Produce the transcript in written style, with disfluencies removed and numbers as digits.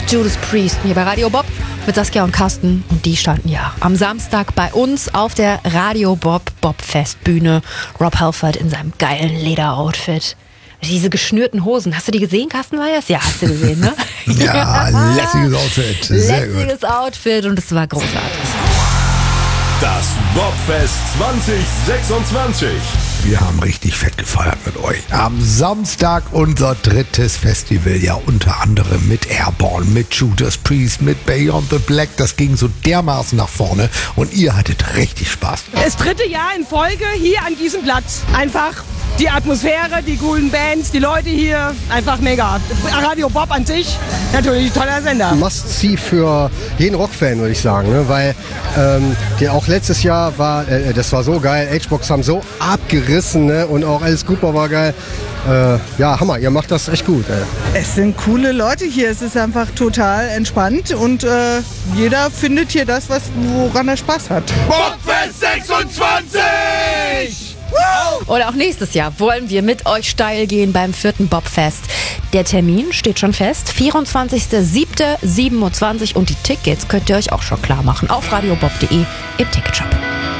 Judas Priest hier bei Radio Bob mit Saskia und Carsten. Und die standen ja am Samstag bei uns auf der Radio Bob Bobfest-Bühne. Rob Halford in seinem geilen Lederoutfit. Diese geschnürten Hosen. Hast du die gesehen, Carsten Weyers? Ja, hast du gesehen, ne? Ja, lässiges Outfit. Sehr gut. Lässiges Outfit und es war großartig. Das Bobfest 2026. Wir haben richtig fett gefeiert mit euch. Am Samstag unser drittes Festival, ja unter anderem mit Airborne, mit Judas Priest, mit Beyond the Black. Das ging so dermaßen nach vorne und ihr hattet richtig Spaß. Das dritte Jahr in Folge hier an diesem Platz. Einfach die Atmosphäre, die coolen Bands, die Leute hier, einfach mega. Radio Bob an sich, natürlich ein toller Sender. Must-see für jeden Rockfan, würde ich sagen, ne? Weil auch letztes Jahr war, das war so geil, H-Box haben so abgerissen, ne? Und auch Alice Cooper war geil. Ja, Hammer, ihr macht das echt gut. Es sind coole Leute hier, es ist einfach total entspannt und jeder findet hier das, woran er Spaß hat. Bobfest 26! Und auch nächstes Jahr wollen wir mit euch steil gehen beim 4. Bobfest. Der Termin steht schon fest, 24.07.27 und die Tickets könnt ihr euch auch schon klar machen auf radiobob.de im Ticketshop.